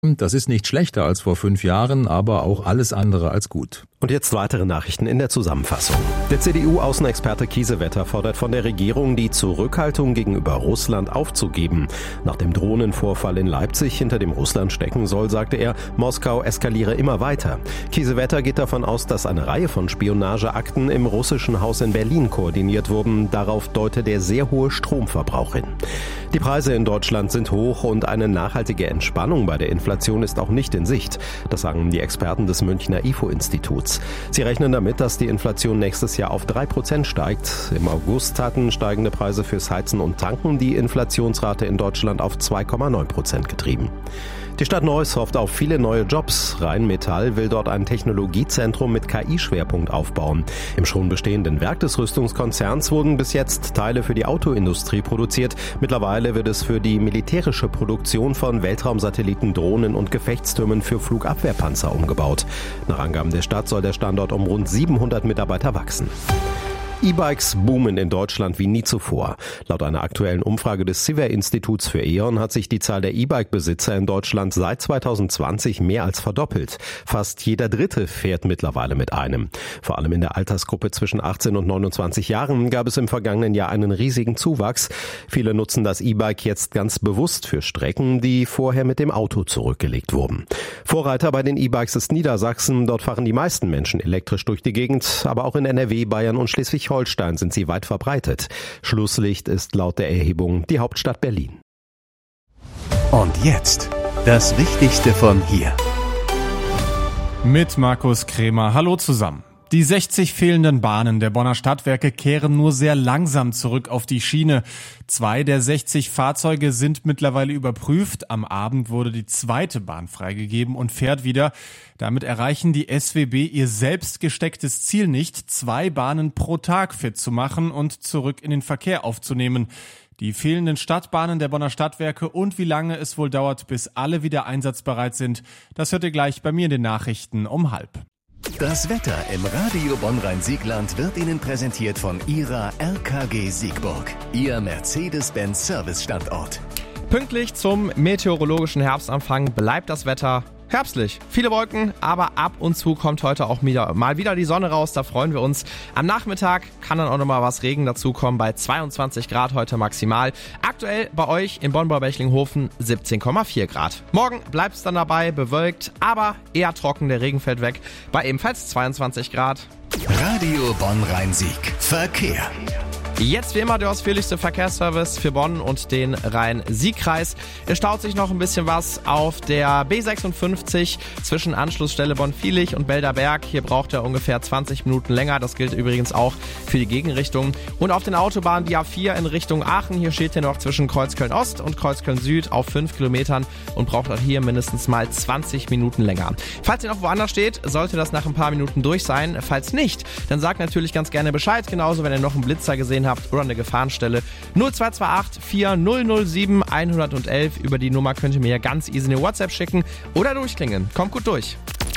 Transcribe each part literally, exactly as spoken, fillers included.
Das ist nicht schlechter als vor fünf Jahren, aber auch alles andere als gut. Und jetzt weitere Nachrichten in der Zusammenfassung. Der C D U-Außenexperte Kiesewetter fordert von der Regierung, die Zurückhaltung gegenüber Russland aufzugeben. Nach dem Drohnenvorfall in Leipzig hinter dem Russland stecken soll, sagte er, Moskau eskaliere immer weiter. Kiesewetter geht davon aus, dass eine Reihe von Spionageakten im russischen Haus in Berlin koordiniert wurden. Darauf deute der sehr hohe Stromverbrauch hin. Die Preise in Deutschland sind hoch und eine nachhaltige Entspannung bei der Inflation ist auch nicht in Sicht. Das sagen die Experten des Münchner I F O-Instituts. Sie rechnen damit, dass die Inflation nächstes Jahr auf drei Prozent steigt. Im August hatten steigende Preise fürs Heizen und Tanken die Inflationsrate in Deutschland auf zwei Komma neun Prozent getrieben. Die Stadt Neuss hofft auf viele neue Jobs. Rheinmetall will dort ein Technologiezentrum mit K I-Schwerpunkt aufbauen. Im schon bestehenden Werk des Rüstungskonzerns wurden bis jetzt Teile für die Autoindustrie produziert. Mittlerweile wird es für die militärische Produktion von Weltraumsatelliten, Drohnen und Gefechtstürmen für Flugabwehrpanzer umgebaut. Nach Angaben der Stadt soll der Standort um rund siebenhundert Mitarbeiter wachsen. E-Bikes boomen in Deutschland wie nie zuvor. Laut einer aktuellen Umfrage des Siver-Instituts für E.ON hat sich die Zahl der E-Bike-Besitzer in Deutschland seit zweitausendzwanzig mehr als verdoppelt. Fast jeder Dritte fährt mittlerweile mit einem. Vor allem in der Altersgruppe zwischen achtzehn und neunundzwanzig Jahren gab es im vergangenen Jahr einen riesigen Zuwachs. Viele nutzen das E-Bike jetzt ganz bewusst für Strecken, die vorher mit dem Auto zurückgelegt wurden. Vorreiter bei den E-Bikes ist Niedersachsen. Dort fahren die meisten Menschen elektrisch durch die Gegend, aber auch in N R W, Bayern und Schleswig Holstein sind sie weit verbreitet. Schlusslicht ist laut der Erhebung die Hauptstadt Berlin. Und jetzt das Wichtigste von hier. Mit Markus Krämer. Hallo zusammen. Die sechzig fehlenden Bahnen der Bonner Stadtwerke kehren nur sehr langsam zurück auf die Schiene. Zwei der sechzig Fahrzeuge sind mittlerweile überprüft. Am Abend wurde die zweite Bahn freigegeben und fährt wieder. Damit erreichen die S W B ihr selbst gestecktes Ziel nicht, zwei Bahnen pro Tag fit zu machen und zurück in den Verkehr aufzunehmen. Die fehlenden Stadtbahnen der Bonner Stadtwerke und wie lange es wohl dauert, bis alle wieder einsatzbereit sind, das hört ihr gleich bei mir in den Nachrichten um halb. Das Wetter im Radio Bonn-Rhein-Siegland wird Ihnen präsentiert von Ihrer R K G Siegburg, Ihr Mercedes-Benz Service-Standort. Pünktlich zum meteorologischen Herbstanfang bleibt das Wetter herbstlich. Viele Wolken, aber ab und zu kommt heute auch wieder, mal wieder die Sonne raus, da freuen wir uns. Am Nachmittag kann dann auch nochmal was Regen dazukommen, bei zweiundzwanzig Grad heute maximal. Aktuell bei euch in Bonn-Bechling-Hofen siebzehn Komma vier Grad. Morgen bleibt es dann dabei, bewölkt, aber eher trocken, der Regen fällt weg, bei ebenfalls zweiundzwanzig Grad. Radio Bonn-Rhein-Sieg. Verkehr. Jetzt wie immer der ausführlichste Verkehrsservice für Bonn und den Rhein-Sieg-Kreis. Es staut sich noch ein bisschen was auf der B sechsundfünfzig zwischen Anschlussstelle Bonn-Viehlich und Belderberg. Hier braucht er ungefähr zwanzig Minuten länger. Das gilt übrigens auch für die Gegenrichtung. Und auf den Autobahnen die A vier in Richtung Aachen. Hier steht ihr noch zwischen Kreuzköln-Ost und Kreuzköln-Süd auf fünf Kilometern und braucht auch hier mindestens mal zwanzig Minuten länger. Falls ihr noch woanders steht, sollte das nach ein paar Minuten durch sein. Falls nicht, dann sagt natürlich ganz gerne Bescheid. Genauso, wenn ihr noch einen Blitzer gesehen habt oder eine Gefahrenstelle. null zwei zwei acht vier null null sieben eins eins eins. Über die Nummer könnt ihr mir ganz easy eine WhatsApp schicken oder durchklingeln. Kommt gut durch.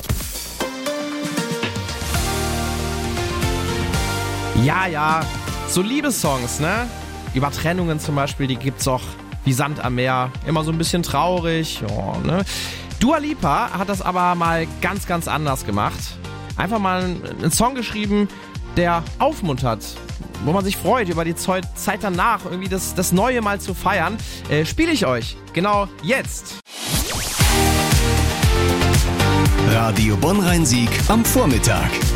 Ja, ja, so Liebessongs, ne? Über Trennungen zum Beispiel, die gibt's auch wie Sand am Meer. Immer so ein bisschen traurig, ja, ne? Dua Lipa hat das aber mal ganz, ganz anders gemacht. Einfach mal einen Song geschrieben, der aufmuntert, wo man sich freut, über die Zeit danach irgendwie das, das Neue mal zu feiern, äh, spiele ich euch genau jetzt. Radio Bonn-Rhein-Sieg am Vormittag.